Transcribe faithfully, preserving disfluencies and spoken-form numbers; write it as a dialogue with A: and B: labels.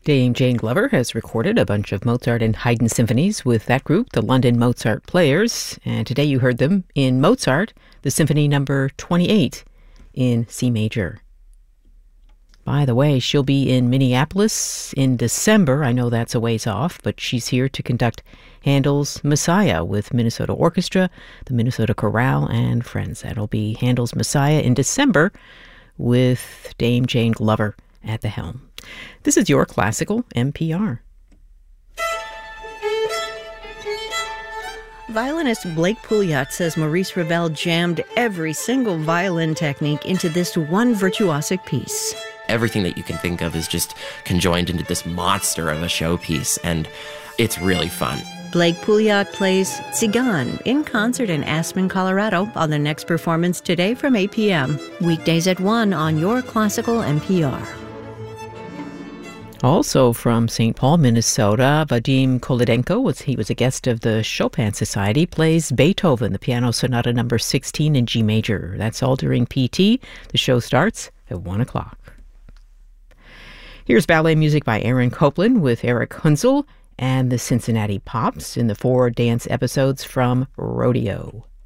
A: Dame Jane Glover has recorded a bunch of Mozart and Haydn symphonies with that group, the London Mozart Players, and today you heard them in Mozart, the Symphony Number twenty-eight in C major. By the way, she'll be in Minneapolis in December. I know that's a ways off, but she's here to conduct Handel's Messiah with Minnesota Orchestra, the Minnesota Chorale, and friends. That'll be Handel's Messiah in December with Dame Jane Glover at the helm. This is your Classical N P R.
B: Violinist Blake Pouliot says Maurice Ravel jammed every single violin technique into this one virtuosic piece.
C: Everything that you can think of is just conjoined into this monster of a showpiece, and it's really fun.
B: Blake Pouliot plays Tzigan in concert in Aspen, Colorado on the next performance today from eight p.m. Weekdays at one on your Classical N P R.
A: Also from Saint Paul, Minnesota, Vadim Kolodenko, was, he was a guest of the Chopin Society, plays Beethoven, the Piano Sonata number sixteen in G major. That's all during P T. The show starts at one o'clock. Here's ballet music by Aaron Copland with Eric Hunzel and the Cincinnati Pops in the four dance episodes from Rodeo.